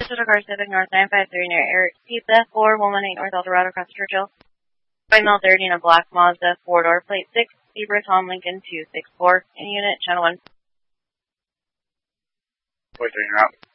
Digital Car Civic North 953 near Eric's Pizza, 4118 North Eldorado across Churchill. Final 30 in a black Mazda 4-door, plate 6, Zebra Tom Lincoln 264, in unit, channel 1. 43 in route.